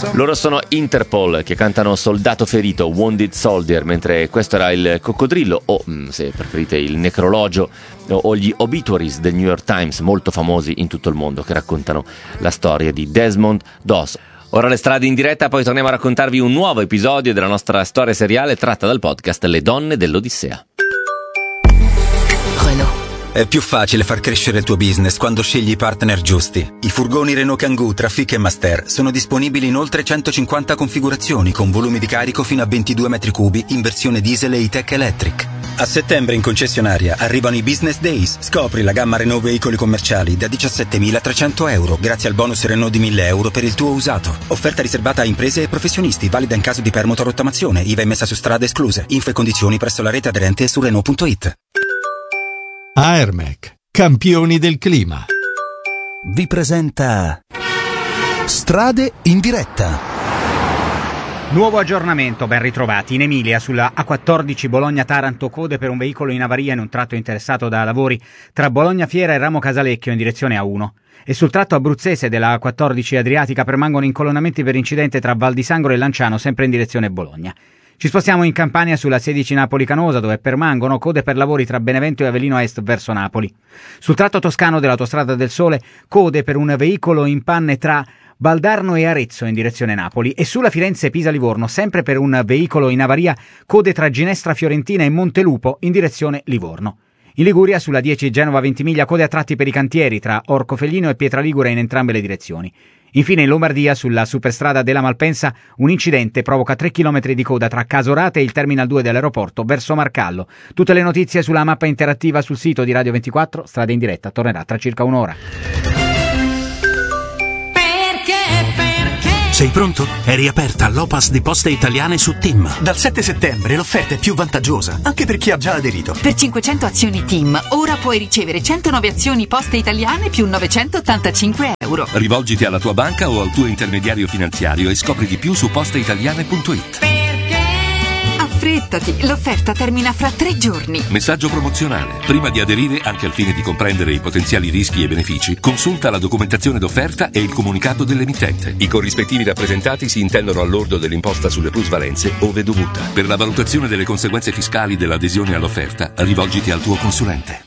Loro sono Interpol, che cantano Soldato ferito, Wounded Soldier, mentre questo era il Coccodrillo, o se preferite il Necrologio, o gli Obituaries del New York Times, molto famosi in tutto il mondo, che raccontano la storia di Desmond Doss. Ora le strade in diretta, poi torniamo a raccontarvi un nuovo episodio della nostra storia seriale tratta dal podcast Le donne dell'Odissea. È più facile far crescere il tuo business quando scegli i partner giusti. I furgoni Renault Kangoo Trafic e Master sono disponibili in oltre 150 configurazioni con volumi di carico fino a 22 metri cubi in versione diesel e E-Tech Electric. A settembre in concessionaria arrivano i Business Days. Scopri la gamma Renault veicoli commerciali da 17.300 euro grazie al bonus Renault di 1.000 euro per il tuo usato. Offerta riservata a imprese e professionisti, valida in caso di permuta o rottamazione, IVA messa su strade escluse. Info e condizioni presso la rete aderente e su Renault.it. Aermec, campioni del clima, vi presenta Strade in diretta. Nuovo aggiornamento, ben ritrovati. In Emilia, sulla A14 Bologna-Taranto, code per un veicolo in avaria in un tratto interessato da lavori tra Bologna Fiera e Ramo Casalecchio in direzione A1. E sul tratto abruzzese della A14 Adriatica permangono incolonnamenti per incidente tra Val di Sangro e Lanciano, sempre in direzione Bologna. Ci spostiamo in Campania sulla 16 Napoli-Canosa, dove permangono code per lavori tra Benevento e Avellino Est verso Napoli. Sul tratto toscano dell'Autostrada del Sole, code per un veicolo in panne tra Valdarno e Arezzo in direzione Napoli. E sulla Firenze-Pisa-Livorno, sempre per un veicolo in avaria, code tra Ginestra Fiorentina e Montelupo in direzione Livorno. In Liguria, sulla 10 Genova-Ventimiglia, code a tratti per i cantieri tra Orcofelino e Pietraligure in entrambe le direzioni. Infine in Lombardia, sulla superstrada della Malpensa, un incidente provoca 3 km di coda tra Casorate e il Terminal 2 dell'aeroporto verso Marcallo. Tutte le notizie sulla mappa interattiva sul sito di Radio 24, Strade in diretta, tornerà tra circa un'ora. Sei pronto? È riaperta l'Opas di Poste Italiane su TIM. Dal 7 settembre l'offerta è più vantaggiosa, anche per chi ha già aderito. Per 500 azioni TIM, ora puoi ricevere 109 azioni Poste Italiane più 985 euro. Rivolgiti alla tua banca o al tuo intermediario finanziario e scopri di più su posteitaliane.it. Affrettati, l'offerta termina fra 3 giorni. Messaggio promozionale. Prima di aderire, anche al fine di comprendere i potenziali rischi e benefici, consulta la documentazione d'offerta e il comunicato dell'emittente. I corrispettivi rappresentati si intendono al lordo dell'imposta sulle plusvalenze, ove dovuta. Per la valutazione delle conseguenze fiscali dell'adesione all'offerta, rivolgiti al tuo consulente.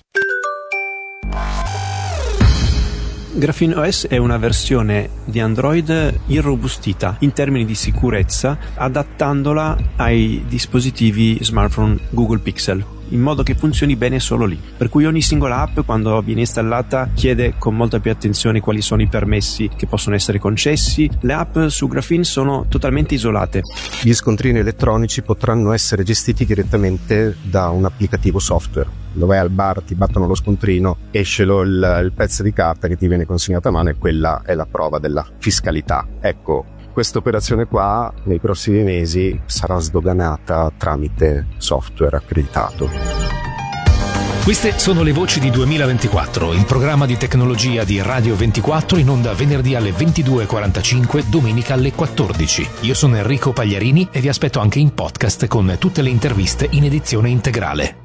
Graphene OS è una versione di Android irrobustita in termini di sicurezza, adattandola ai dispositivi smartphone Google Pixel, in modo che funzioni bene solo lì. Per cui ogni singola app, quando viene installata, chiede con molta più attenzione quali sono i permessi che possono essere concessi. Le app su Graphene sono totalmente isolate. Gli scontrini elettronici potranno essere gestiti direttamente da un applicativo software. Dove vai al bar, ti battono lo scontrino, esce il pezzo di carta che ti viene consegnato a mano e quella è la prova della fiscalità. Ecco, questa operazione qua nei prossimi mesi sarà sdoganata tramite software accreditato. Queste sono le voci di 2024, il programma di tecnologia di Radio 24 in onda venerdì alle 22.45, domenica alle 14. Io sono Enrico Pagliarini e vi aspetto anche in podcast con tutte le interviste in edizione integrale.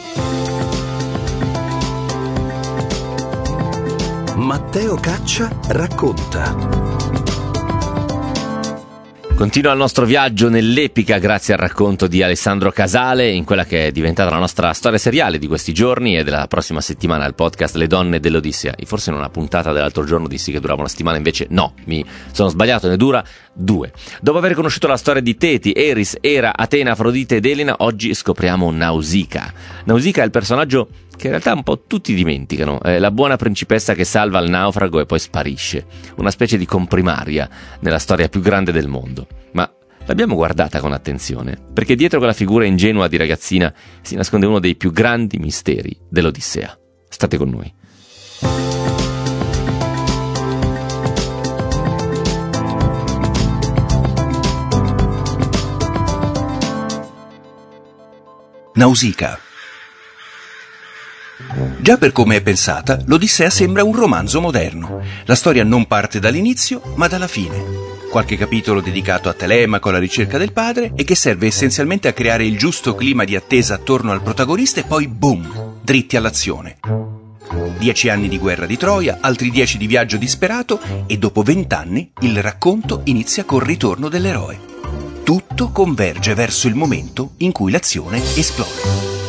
Matteo Caccia racconta. Continua il nostro viaggio nell'epica grazie al racconto di Alessandro Casale in quella che è diventata la nostra storia seriale di questi giorni e della prossima settimana, il podcast Le donne dell'Odissea. Forse in una puntata dell'altro giorno dissi che durava una settimana, invece no, mi sono sbagliato, ne dura 2. Dopo aver conosciuto la storia di Teti, Eris, Era, Atena, Afrodite ed Elena, oggi scopriamo Nausicaa. Nausicaa è il personaggio che in realtà un po' tutti dimenticano, è la buona principessa che salva il naufrago e poi sparisce, una specie di comprimaria nella storia più grande del mondo. Ma l'abbiamo guardata con attenzione, perché dietro quella figura ingenua di ragazzina si nasconde uno dei più grandi misteri dell'Odissea. State con noi. Nausicaa. Già per come è pensata, l'Odissea sembra un romanzo moderno. La storia non parte dall'inizio, ma dalla fine. Qualche capitolo dedicato a Telemaco alla ricerca del padre e che serve essenzialmente a creare il giusto clima di attesa attorno al protagonista e poi boom, dritti all'azione. 10 anni di guerra di Troia, altri 10 di viaggio disperato e dopo 20 anni il racconto inizia col ritorno dell'eroe. Tutto converge verso il momento in cui l'azione esplode.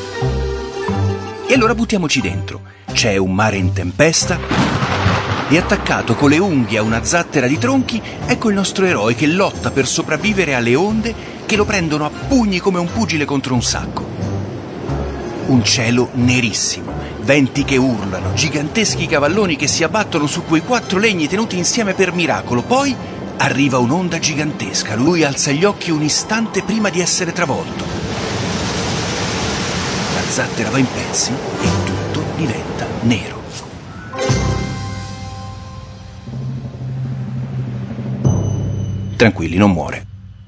E allora buttiamoci dentro. C'è un mare in tempesta e attaccato con le unghie a una zattera di tronchi, ecco il nostro eroe che lotta per sopravvivere alle onde che lo prendono a pugni come un pugile contro un sacco. Un cielo nerissimo, venti che urlano, giganteschi cavalloni che si abbattono su quei 4 legni tenuti insieme per miracolo. Poi arriva un'onda gigantesca, lui alza gli occhi un istante prima di essere travolto. La zattera va in pezzi e tutto diventa nero. Tranquilli, non muore.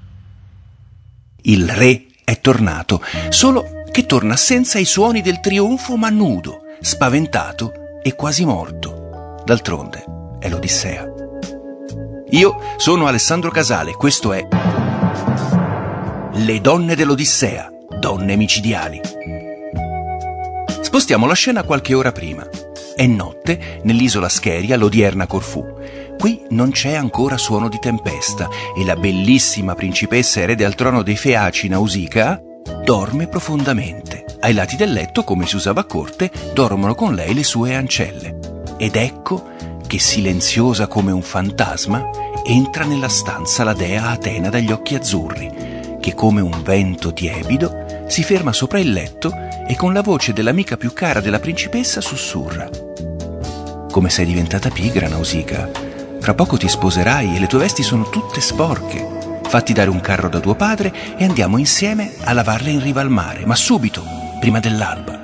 Il re è tornato, solo che torna senza i suoni del trionfo ma nudo, spaventato e quasi morto. D'altronde è l'Odissea. Io sono Alessandro Casale, questo è Le donne dell'Odissea, donne micidiali. Spostiamo la scena qualche ora prima. È notte nell'isola Scheria, l'odierna Corfù. Qui non c'è ancora suono di tempesta e la bellissima principessa erede al trono dei Feaci, Nausicaa, dorme profondamente. Ai lati del letto, come si usava a corte, dormono con lei le sue ancelle. Ed ecco che, silenziosa come un fantasma, entra nella stanza la dea Atena dagli occhi azzurri, che come un vento tiepido si ferma sopra il letto e con la voce dell'amica più cara della principessa sussurra: «Come sei diventata pigra, Nausicaa? Fra poco ti sposerai e le tue vesti sono tutte sporche. Fatti dare un carro da tuo padre e andiamo insieme a lavarle in riva al mare, ma subito, prima dell'alba».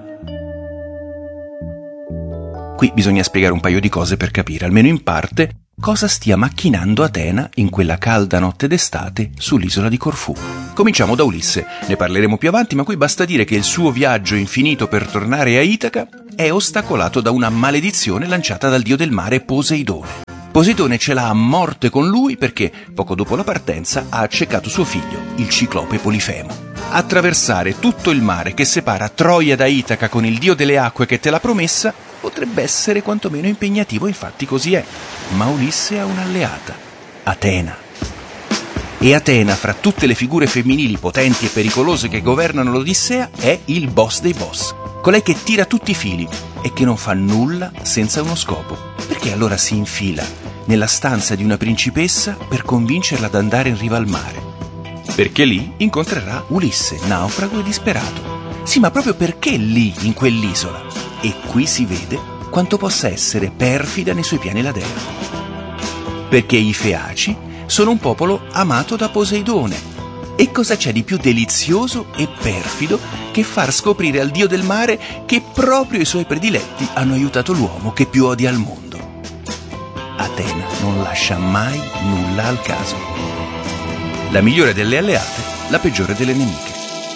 Qui bisogna spiegare un paio di cose per capire, almeno in parte, cosa stia macchinando Atena in quella calda notte d'estate sull'isola di Corfù. Cominciamo da Ulisse, ne parleremo più avanti, ma qui basta dire che il suo viaggio infinito per tornare a Itaca è ostacolato da una maledizione lanciata dal dio del mare Poseidone. Poseidone ce l'ha a morte con lui perché, poco dopo la partenza, ha accecato suo figlio, il ciclope Polifemo. Attraversare tutto il mare che separa Troia da Itaca con il dio delle acque che te l'ha promessa potrebbe essere quantomeno impegnativo, infatti così è. Ma Ulisse ha un'alleata, Atena. E Atena, fra tutte le figure femminili potenti e pericolose che governano l'Odissea, è il boss dei boss, colei che tira tutti i fili e che non fa nulla senza uno scopo. Perché allora si infila nella stanza di una principessa per convincerla ad andare in riva al mare? Perché lì incontrerà Ulisse, naufrago e disperato. Sì, ma proprio perché lì, in quell'isola? E qui si vede quanto possa essere perfida nei suoi piani la dea. Perché i Feaci sono un popolo amato da Poseidone. E cosa c'è di più delizioso e perfido che far scoprire al dio del mare che proprio i suoi prediletti hanno aiutato l'uomo che più odia al mondo? Atena non lascia mai nulla al caso. La migliore delle alleate, la peggiore delle nemiche.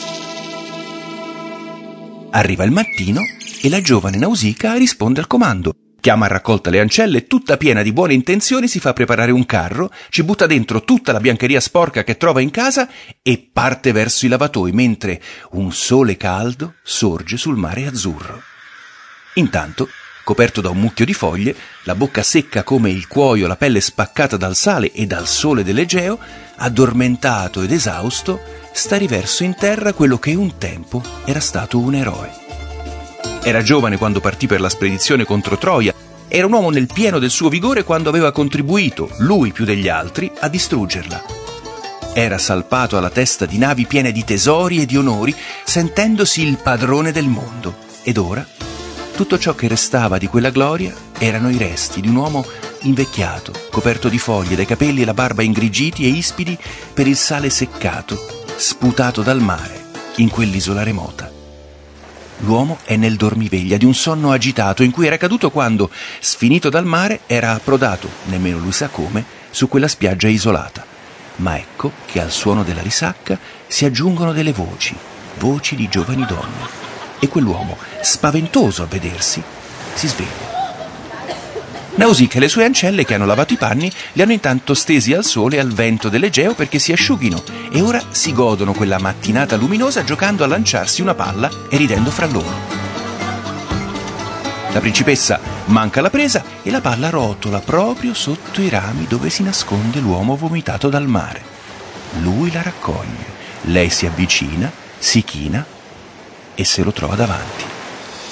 Arriva il mattino e la giovane Nausicaa risponde al comando. Chiama a raccolta le ancelle, tutta piena di buone intenzioni, si fa preparare un carro, ci butta dentro tutta la biancheria sporca che trova in casa e parte verso i lavatoi, mentre un sole caldo sorge sul mare azzurro. Intanto, coperto da un mucchio di foglie, la bocca secca come il cuoio, la pelle spaccata dal sale e dal sole dell'Egeo, addormentato ed esausto, sta riverso in terra quello che un tempo era stato un eroe. Era giovane quando partì per la spedizione contro Troia, era un uomo nel pieno del suo vigore quando aveva contribuito, lui più degli altri, a distruggerla. Era salpato alla testa di navi piene di tesori e di onori, sentendosi il padrone del mondo. Ed ora, tutto ciò che restava di quella gloria erano i resti di un uomo invecchiato, coperto di foglie, dai capelli e la barba ingrigiti e ispidi per il sale seccato, sputato dal mare in quell'isola remota. L'uomo è nel dormiveglia di un sonno agitato in cui era caduto quando, sfinito dal mare, era approdato, nemmeno lui sa come, su quella spiaggia isolata. Ma ecco che al suono della risacca si aggiungono delle voci di giovani donne. E quell'uomo, spaventoso a vedersi, si sveglia. Nausicaa e le sue ancelle che hanno lavato i panni li hanno intanto stesi al sole e al vento dell'Egeo perché si asciughino e ora si godono quella mattinata luminosa giocando a lanciarsi una palla e ridendo fra loro. La principessa manca la presa e la palla rotola proprio sotto i rami dove si nasconde l'uomo vomitato dal mare. Lui la raccoglie, lei si avvicina, si china e se lo trova davanti.